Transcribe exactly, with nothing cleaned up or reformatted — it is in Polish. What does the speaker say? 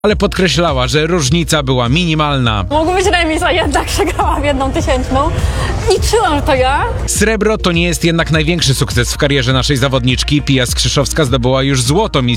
ale podkreślała, że różnica była minimalna. Mogło być remis, a jednak przegrałam jedną tysięczną. Liczyłam, że to ja. Srebro to nie jest jednak największy sukces w karierze naszej zawodniczki. Pia Skrzyszowska zdobyła już złoto Miss